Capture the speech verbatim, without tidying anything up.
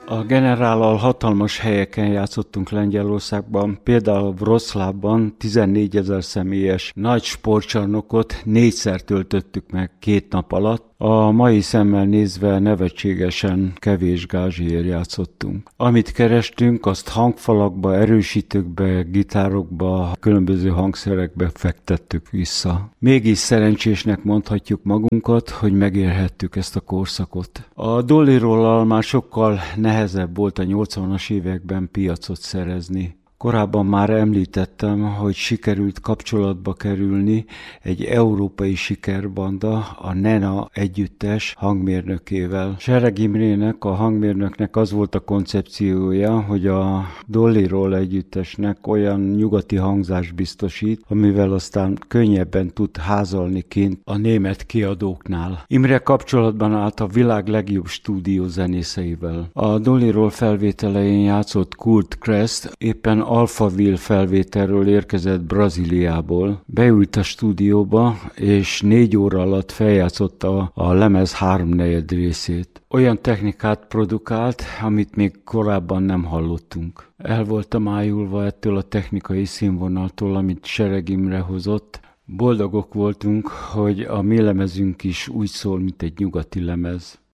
A Generállal hatalmas helyeken játszottunk Lengyelországban, például Wroclawban tizennégyezer személyes nagy sportcsarnokot négyszer töltöttük meg két nap alatt. A mai szemmel nézve nevetségesen kevés gázsiért játszottunk. Amit kerestünk, azt hangfalakba, erősítőkbe, gitárokba, különböző hangszerekbe fektettük vissza. Mégis szerencsésnek mondhatjuk magunkat, hogy megérhettük ezt a korszakot. A Dolly Roll-al már sokkal nehezebb volt a nyolcvanas években piacot szerezni. Korábban már említettem, hogy sikerült kapcsolatba kerülni egy európai sikerbanda, a Nena együttes hangmérnökével. Sereg Imrének, a hangmérnöknek az volt a koncepciója, hogy a Dolly Roll együttesnek olyan nyugati hangzást biztosít, amivel aztán könnyebben tud házalni kint a német kiadóknál. Imre kapcsolatban állt a világ legjobb stúdiózenészeivel. A Dolly Roll felvételein játszott Kurt Krest, éppen Alphaville felvételről érkezett Brazíliából. Beült a stúdióba, és négy óra alatt feljátszotta a lemez háromnegyed részét. Olyan technikát produkált, amit még korábban nem hallottunk. El voltam ájulva ettől a technikai színvonaltól, amit Sereg Imre hozott. Boldogok voltunk, hogy a mi lemezünk is úgy szól, mint egy nyugati lemez.